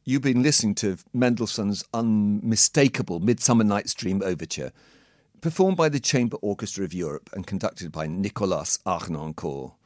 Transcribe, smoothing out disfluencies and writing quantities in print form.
You've been listening to Mendelssohn's unmistakable Midsummer Night's Dream Overture, performed by the Chamber Orchestra of Europe and conducted by Nicolas Arnoncourt.